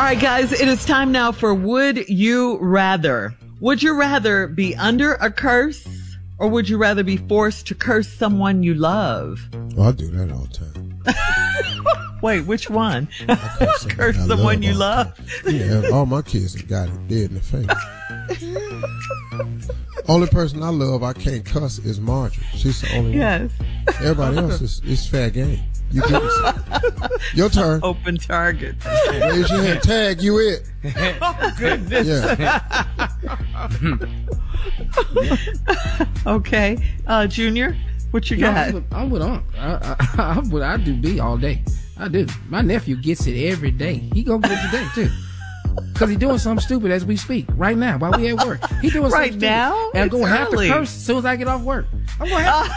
All right, guys, it is time now for Would You Rather. Would you rather be under a curse or would you rather be forced to curse someone you love? Oh, I do that all the time. Wait, which one? Curse I someone you love? Yeah, all my kids have got it dead in the face. Only person I love I can't cuss is Marjorie. She's the only one. Everybody else is fair game. You get it. Your turn. Open target. Raise your hand. Tag, you it. Oh, goodness. Yeah. Okay. Junior, what you got? I'm with Unc. I do B all day. I do. My nephew gets it every day. He gonna get it today, too. Because he's doing something stupid as we speak. Right now, while we at work. He's doing right something now? Stupid. And I'm going to have to curse as soon as I get off work. I'm going to have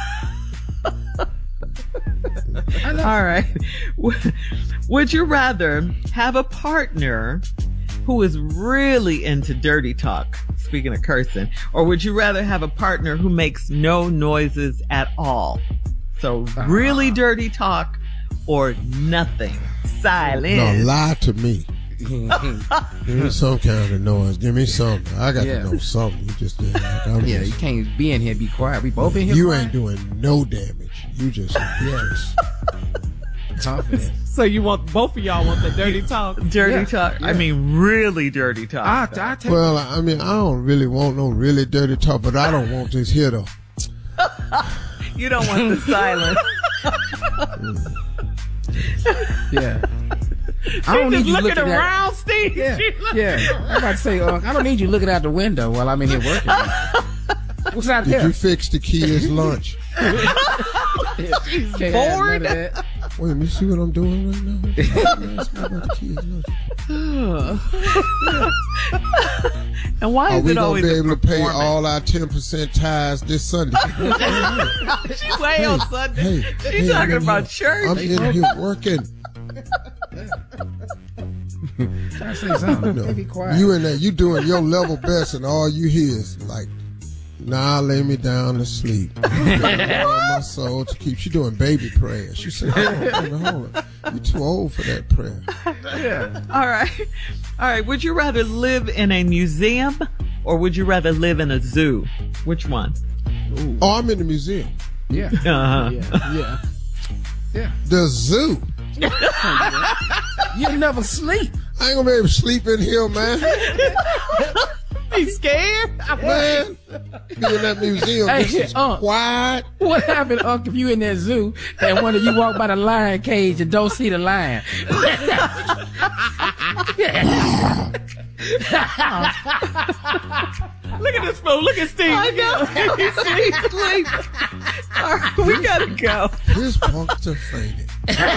All right. Would you rather have a partner who is really into dirty talk, speaking of cursing, or would you rather have a partner who makes no noises at all? So really dirty talk or nothing. Silence. No, lie to me. Give me some kind of noise. Give me something. I got to know something. You just did. You can't be in here and be quiet. We both in here. You quiet. ain't doing no damage. You just confident. So you want both of y'all want the dirty talk? Dirty talk. Yeah. I mean, really dirty talk. Well, I mean, I don't really want no really dirty talk, but I don't want this here though. You don't want the silence. Yeah. I don't need you looking around, Steve. Yeah. I'm about to say, I don't need you looking out the window while I'm in here working. What's out there? Did you fix the kids' lunch? She's bored. Wait, let me see what I'm doing right now. Ask me about the kids' lunch. And why is it always be able to pay all our 10% tithes this Sunday? She's way on Sunday. She's talking about church. I'm in here working. I say something. Be quiet. You in there, you doing your level best, and all you hear is like, "Nah, lay me down to sleep." My soul to keep. She doing baby prayers. She said, hold on. You're too old for that prayer. Yeah. All right. Would you rather live in a museum or would you rather live in a zoo? Which one? Ooh. Oh, I'm in the museum. Yeah. Yeah. The zoo. You never sleep. I ain't gonna be able to sleep in here, man. You scared? Man, be in that museum. This is quiet. What happened, Unc, if you in that zoo and one of you walk by the lion cage and don't see the lion? Look at this fool. Look at Steve. I know. He's asleep. All right, we gotta go. This punkster fainted.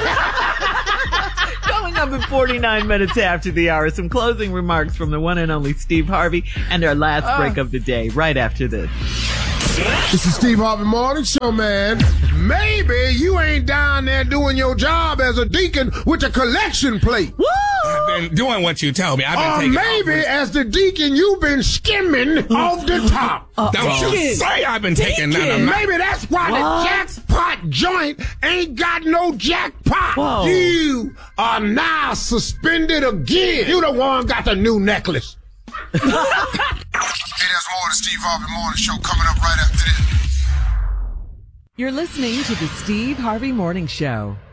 Coming up in 49 minutes after the hour, some closing remarks from the one and only Steve Harvey and our last break of the day right after this. This is Steve Harvey Morning Show, man. Maybe you ain't down there doing your job as a deacon with a collection plate. Woo! I've been doing what you tell me. I've been maybe as the deacon you've been skimming off the top. Don't you say I've been taking that amount. Maybe that's why the jackpot joint ain't got no jackpot. Whoa. You are now suspended again. You the one got the new necklace. Hey, there's more of the Steve Harvey Morning Show coming up right after this. You're listening to the Steve Harvey Morning Show.